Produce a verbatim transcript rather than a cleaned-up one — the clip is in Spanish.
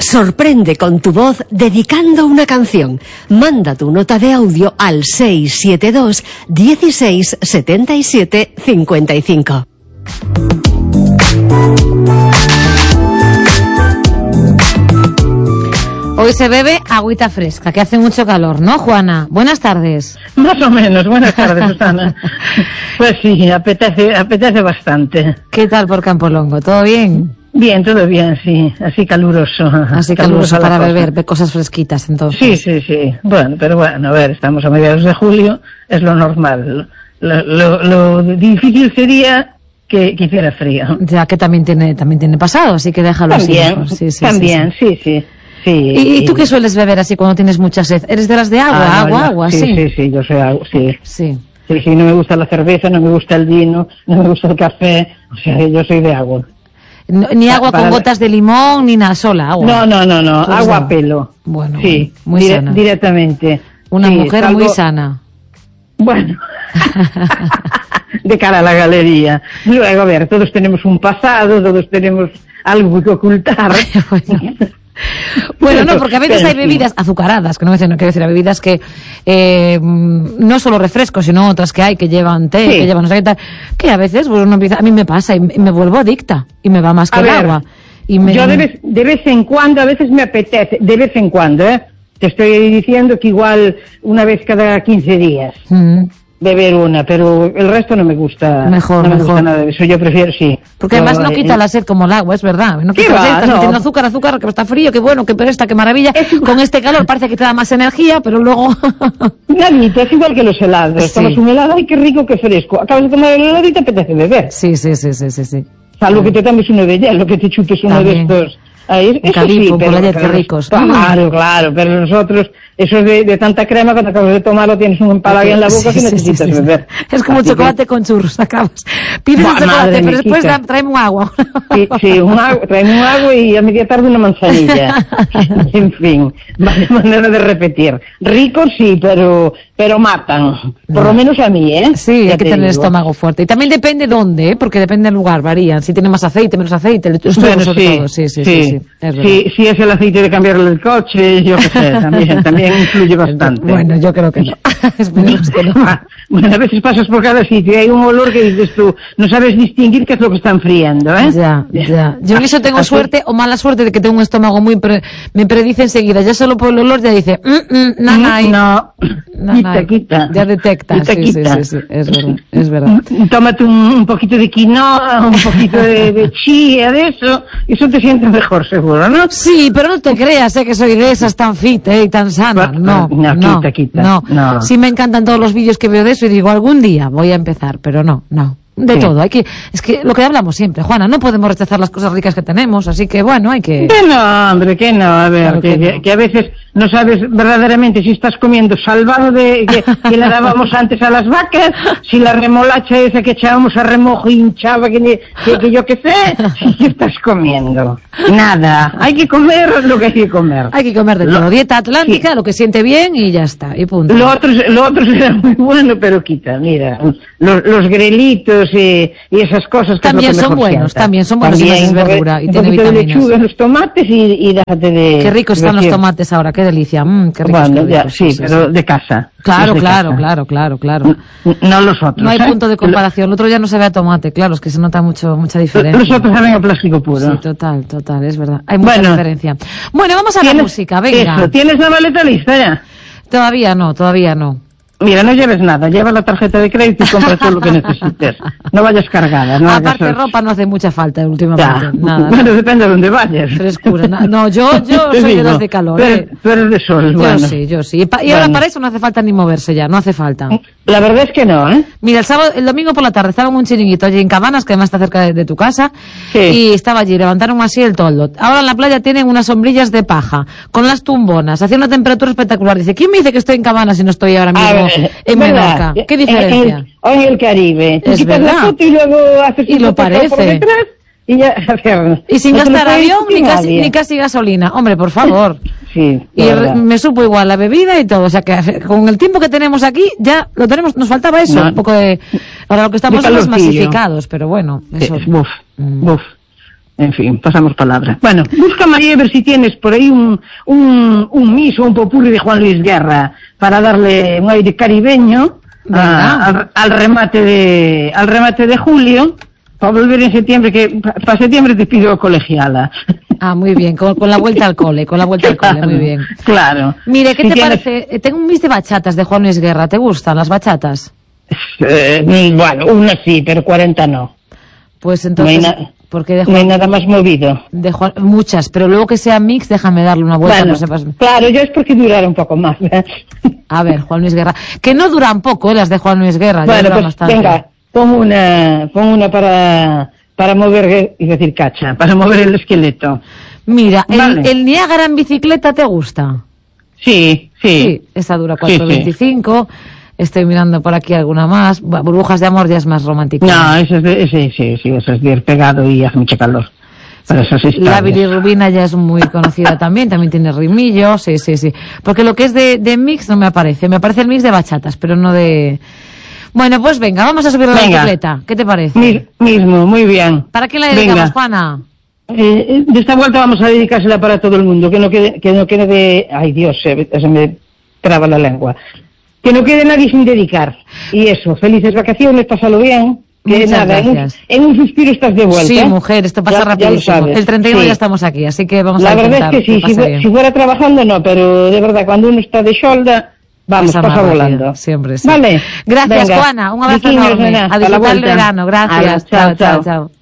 Sorprende con tu voz dedicando una canción. Manda tu nota de audio al seis siete dos, dieciséis, setenta y siete, cincuenta y cinco. Hoy se bebe agüita fresca, que hace mucho calor, ¿no, Juana? Buenas tardes. Más o menos, buenas tardes, Susana. Pues sí, apetece, apetece bastante. ¿Qué tal por Campolongo? ¿Todo bien? Bien, todo bien, sí, así caluroso. Así caluroso, caluroso para beber, cosa. cosas fresquitas, entonces. Sí, sí, sí. Bueno, pero bueno, a ver, estamos a mediados de julio, es lo normal. Lo, lo, lo difícil sería que, que hiciera frío. Ya que también tiene, también tiene pasado, así que déjalo también, así. Sí, sí, también, sí, sí. sí. sí ¿Y, ¿Y tú qué sueles beber así cuando tienes mucha sed? ¿Eres de las de agua, ah, agua, no, agua, sí? Sí, sí, sí, yo soy agua, sí. Sí. Sí, sí, no me gusta la cerveza, no me gusta el vino, no me gusta el café, o sea, yo soy de agua. No, ni agua para, con para... gotas de limón, ni nada, sola, agua. No, no, no, no, pues agua no. a pelo. Bueno, sí, muy dire sana. Directamente. Una sí, mujer salgo... muy sana. Bueno, de cara a la galería. Luego, a ver, todos tenemos un pasado, todos tenemos algo que ocultar. bueno. Bueno, no, porque a veces hay bebidas azucaradas, que no quiero decir, bebidas que eh, no solo refrescos, sino otras que hay que llevan té, sí. que llevan no sé qué tal, que a veces pues, uno empieza, a mí me pasa y me vuelvo adicta y me va más que a el ver, agua. Y me... Yo de vez, de vez en cuando, a veces me apetece, de vez en cuando, ¿eh? Te estoy diciendo que igual una vez cada quince días. Mm. Beber una, pero el resto no me gusta. Mejor, no me mejor. gusta nada de eso, yo prefiero sí. Porque yo, además no eh, quita la sed como el agua, es verdad. No quita la sed, estás no. metiendo azúcar, azúcar, que está frío, que bueno, que presta, que maravilla. Con este calor parece que te da más energía, pero luego... Nadita, es igual que los helados. Sí. Tomas un helado, ay, qué rico, qué fresco. Acabas de tomar el helado y te apetece beber. Sí, sí, sí, sí, sí. sí. Salvo que te tomes uno de hielo, que te chupes uno También. de estos... Ahí, eso Calipo, sí, pero, por pero, ricos. Claro, claro, pero nosotros, eso de, de tanta crema, cuando acabas de tomarlo tienes un empalague en la boca sí, que necesitas sí, sí, beber. Es como Así chocolate que... con churros, acabas. Pides el chocolate, pero después da, tráeme un agua. Sí, sí, un agua, tráeme un agua y a media tarde una manzanilla. En fin, vale manera de repetir. Ricos sí, pero, pero matan. Por lo menos a mí, ¿eh? Sí, ya hay que tener el estómago fuerte. Y también depende dónde, ¿eh? Porque depende del lugar, varían. Si tiene más aceite, menos aceite, el bueno, sobre sí, todo. Sí, sí, sí. sí. sí, sí. Es sí, si es el aceite de cambiarle el coche, yo qué sé, también, también influye bastante. Bueno, yo creo que no. Esperemos que no. Bueno, a veces pasas por cada sitio y hay un olor que dices tú, no sabes distinguir qué es lo que están friendo, ¿eh? Ya, ya. Yo en eso tengo Así... suerte o mala suerte de que tengo un estómago muy... Pre... Me predice enseguida, ya solo por el olor ya dice, mm, mm, nanay. No, nanay. quita, quita. Ya detecta, quita, sí, quita. sí, sí, sí, es verdad, es verdad. Tómate un, un poquito de quinoa, un poquito de, de chía, de eso, y eso te siente mejor, seguro, ¿no? Sí, pero no te creas, eh, que soy de esas tan fit, eh, y tan sana. No, no, no, quita, quita. no. no. Sí me encantan todos los vídeos que veo de eso y digo, algún día voy a empezar, pero no, no. De sí. todo, hay que, es que lo que hablamos siempre, Juana, no podemos rechazar las cosas ricas que tenemos, así que bueno, hay que... Que no, hombre, que no, a ver, claro que, que, no. que a veces no sabes verdaderamente si estás comiendo salvado de que, que le dábamos antes a las vacas, si la remolacha esa que echábamos a remojo hinchaba, que, que, que yo qué sé, si estás comiendo. Nada, hay que comer lo que hay que comer. Hay que comer de todo, lo, dieta atlántica, sí. lo que siente bien y ya está, y punto. Lo otro, lo otro será muy bueno, pero quita, mira, los, los grelitos y, y esas cosas que también es lo que son buenos, sienta. también son buenos también, y es verdura y un tiene vitaminas. De lechuga en los tomates y, y déjate de... Qué ricos están los tomates ahora, qué delicia, mmm, qué ricos. Bueno, qué ya, ricos, sí, sí, pero sí. de casa. Claro, de claro, casa. claro, claro, claro. No, no los otros. No hay ¿eh? punto de comparación, el otro ya no se ve a tomate, claro, es que se nota mucho, mucha diferencia. Los otros saben a plástico puro. Sí, total, total, es verdad. Hay mucha bueno, diferencia. Bueno, vamos a la música, venga. Eso, ¿tienes la maleta lista ya? Todavía no, todavía no. Mira, no lleves nada, lleva la tarjeta de crédito y compra todo lo que necesites. No vayas cargada. No Aparte ropa no hace mucha falta últimamente. Ya. Nada. Bueno, depende de dónde vayas. Frescura. No, no yo, yo soy de los de calor. Tú, ¿eh? tú eres de sol, yo bueno. sí, yo sí. Y, pa, y bueno. ahora para eso no hace falta ni moverse ya, no hace falta. La verdad es que no, ¿eh? Mira, el sábado, el domingo por la tarde estaba en un chiringuito allí en Cabanas, que además está cerca de, de tu casa, sí. y estaba allí, levantaron así el toldo. Ahora en la playa tienen unas sombrillas de paja, con las tumbonas, hacía una temperatura espectacular. Dice, ¿quién me dice que estoy en Cabanas si no estoy ahora mismo ver, en Menorca? ¿Qué diferencia? O en, en el Caribe. Es quitas verdad. la foto y luego haces y lo parece. Por detrás y ya, y sin no gastar avión ni casi, nadie. ni casi gasolina. Hombre, por favor. Sí, y el, me supo igual la bebida y todo. O sea que con el tiempo que tenemos aquí, ya lo tenemos, nos faltaba eso, no. un poco de... Para lo que estamos más masificados, pero bueno. Eso. Sí, buf, mm. buf. En fin, pasamos palabra. Bueno, busca María a ver si tienes por ahí un, un, un mis o un popurrí de Juan Luis Guerra para darle un aire caribeño a, al, al remate de al remate de julio, para volver en septiembre, que para septiembre te pido colegiala. Ah, muy bien, con, con la vuelta al cole, con la vuelta al cole, muy bien. Claro. Mire, ¿qué si te tienes... parece? Tengo un mis de bachatas de Juan Luis Guerra, ¿te gustan las bachatas? Eh, bueno, una sí, pero cuarenta no. Pues entonces... No hay, na... porque de Juan... no hay nada más movido. De Juan... Muchas, pero luego que sea mix, déjame darle una vuelta. Bueno, no sepas... Claro, yo es porque durara un poco más. ¿eh? A ver, Juan Luis Guerra. Que no duran poco, ¿eh? Las de Juan Luis Guerra. Bueno, duran pues bastante. venga, pon una, pon una para, para mover, es decir, cacha, para mover el esqueleto. Mira, Vale. el, el Niágara en bicicleta, ¿te gusta? Sí, sí. Sí, esa dura cuatro veinticinco. Sí, sí. Estoy mirando por aquí alguna más. Burbujas de amor ya es más romántica. No, eso es de, sí, sí, sí, eso es bien pegado y hace mucho calor. Para esas La bilirrubina ya es muy conocida también, también tiene rimillo, sí, sí, sí. Porque lo que es de, de mix no me aparece, me aparece el mix de bachatas, pero no de... Bueno, pues venga, vamos a subir la venga. bicicleta. ¿Qué te parece? Mi, mismo, muy bien. ¿Para qué la dedicamos, venga. Juana? Eh, de esta vuelta vamos a dedicársela para todo el mundo, que no quede, que no quede de... Ay, Dios, se, se me traba la lengua. Que no quede nadie sin dedicar. Y eso, felices vacaciones, pásalo bien. Que Muchas nada, en un, en un suspiro estás de vuelta. Sí, mujer, esto pasa ya, rapidísimo. Ya el treinta y uno sí. Ya estamos aquí, así que vamos la a verdad intentar es que sí, que si, bien. si fuera trabajando no, pero de verdad, cuando uno está de solda, vamos, Pasa pasa más volando. rápido, siempre, sí. Vale. Gracias, Venga. Juana, un abrazo Biquiños, enorme. nena, A disfrutar el vuelta. verano, gracias. Hala, chao, chao, chao. chao. chao.